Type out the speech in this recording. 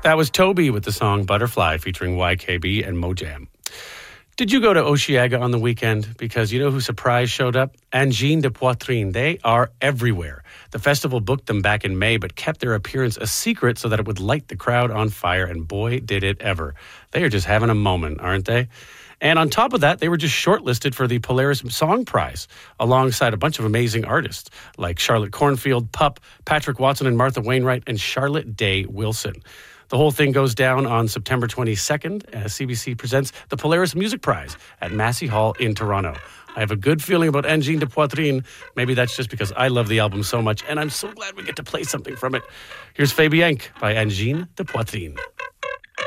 That was Toby with the song Butterfly featuring YKB and Mojam. Did you go to Osheaga on the weekend? Because you know who surprise showed up? Angine de Poitrine. They are everywhere. The festival booked them back in May, but kept their appearance a secret so that it would light the crowd on fire, and boy, did it ever. They are just having a moment, aren't they? And on top of that, they were just shortlisted for the Polaris Song Prize, alongside a bunch of amazing artists like Charlotte Cornfield, Pup, Patrick Watson and Martha Wainwright, and Charlotte Day Wilson. The whole thing goes down on September 22nd as CBC presents the Polaris Music Prize at Massey Hall in Toronto. I have a good feeling about Angine de Poitrine. Maybe that's just because I love the album so much, and I'm so glad we get to play something from it. Here's Fabienque by Angine de Poitrine.